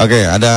Oke, ada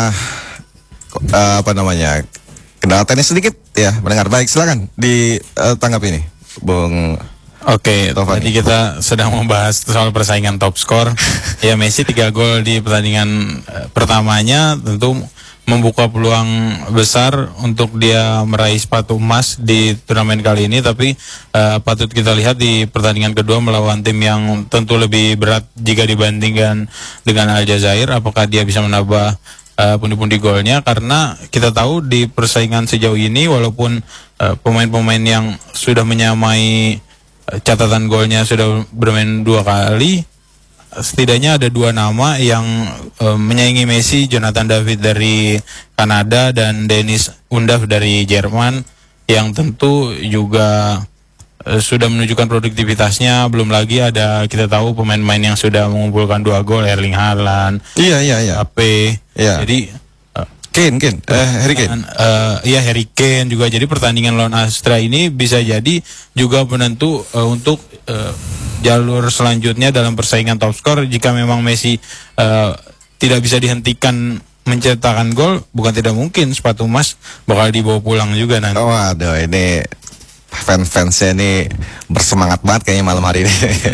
apa namanya? Kendala teknis sedikit ya, mendengar. Baik, silakan ditanggapi ini, Bung. Oke, tadi kita sedang membahas soal persaingan top skor. Ya, Messi 3 gol di pertandingan pertamanya tentu membuka peluang besar untuk dia meraih sepatu emas di turnamen kali ini, tapi patut kita lihat di pertandingan kedua melawan tim yang tentu lebih berat jika dibandingkan dengan Aljazair, apakah dia bisa menambah pundi-pundi golnya, karena kita tahu di persaingan sejauh ini walaupun pemain-pemain yang sudah menyamai catatan golnya sudah bermain 2 kali, setidaknya ada 2 nama yang menyaingi Messi, Jonathan David dari Kanada dan Dennis Undav dari Jerman, yang tentu juga sudah menunjukkan produktivitasnya. Belum lagi ada, kita tahu pemain-pemain yang sudah mengumpulkan 2 gol, Erling Haaland, Mbappe, jadi Harry Kane. Harry Kane juga. Jadi pertandingan lawan Austria ini bisa jadi juga penentu untuk jalur selanjutnya dalam persaingan top skor. Jika memang Messi tidak bisa dihentikan mencetakkan gol, bukan tidak mungkin sepatu emas bakal dibawa pulang juga nanti. Waduh, ini fans-fansnya ini bersemangat banget kayaknya malam hari ini.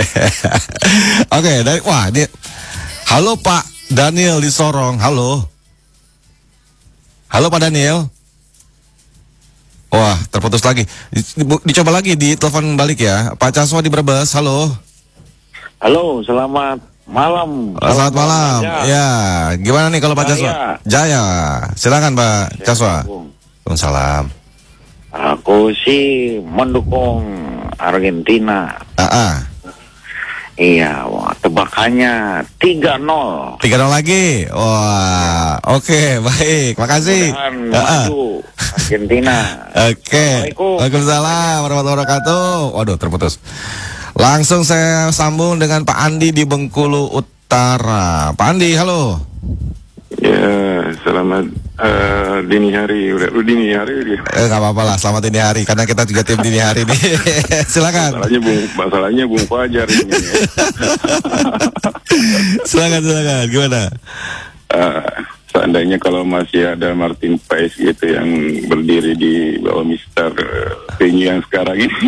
Oke, halo Pak Daniel di Sorong, halo Pak Daniel. Wah, terputus lagi. Dicoba lagi, di telepon balik ya. Pak Caswa di Brebes, halo. Halo, selamat malam. Selamat malam. Ya, gimana nih kalau Pak Caswa? Jaya. Silakan Pak Caswa. Waalaikumsalam. Aku sih mendukung Argentina. Iya, tebakannya 3-0. 3-0 lagi. Wah, oke, baik. Makasih. Maju Argentina. Oke. Waalaikumsalam warahmatullahi wabarakatuh. Waduh, terputus. Langsung saya sambung dengan Pak Andi di Bengkulu Utara. Pak Andi, halo. Ya, selamat dini hari. Udah dini hari. Gak apa-apa lah, selamat dini hari. Karena kita juga tim dini hari nih. Silakan. Masalahnya Bung Fajar ini. Silakan. Gimana? Seandainya kalau masih ada Martin Paes gitu yang berdiri di bawah Mister venue yang sekarang ini,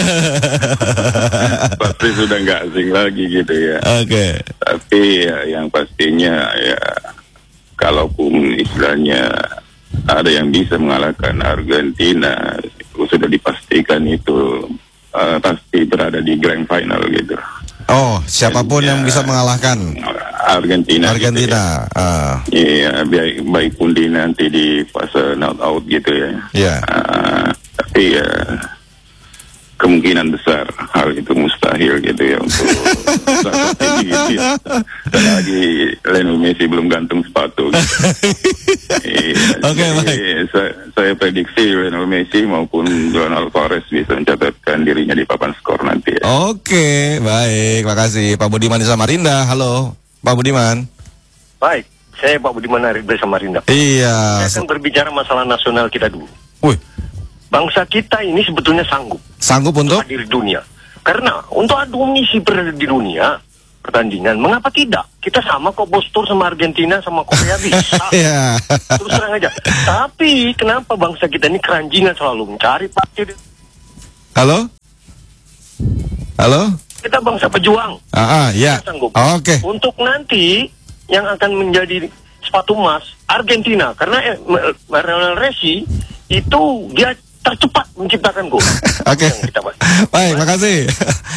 pasti sudah nggak asing lagi gitu ya. Oke. Tapi ya, yang pastinya ya, kalaupun istilahnya ada yang bisa mengalahkan Argentina, sudah dipastikan itu pasti berada di grand final gitu. Oh, siapapun yang bisa mengalahkan Argentina. Gitu ya. Iya, baik pun di nanti di fase knockout gitu ya. Iya. Tapi ya kemungkinan besar hal itu mustahil gitu ya untuk gitu ya. Dan lagi Lionel Messi belum gantung sepatu gitu. Oke, baik. Saya prediksi Lionel Messi maupun Julian Alvarez bisa mencatatkan dirinya di papan skor nanti ya. Oke, baik, makasih. Pak Budiman di Samarinda, halo Pak Budiman. Baik, saya Pak Budiman dari Samarinda. Iya. Saya akan berbicara masalah nasional kita dulu. Bangsa kita ini sebetulnya sanggup untuk hadir di dunia. Karena untuk adu misi berada di dunia pertandingan, mengapa tidak? Kita sama kok postur sama Argentina sama Korea bisa. Terus terang aja. Tapi kenapa bangsa kita ini keranjingan selalu mencari partai? Halo? Kita bangsa pejuang. Ya. Sanggup. Oke. Untuk nanti yang akan menjadi sepatu emas Argentina, karena Lionel Messi itu dia tercepat menciptakan gol. Oke. Baik, makasih.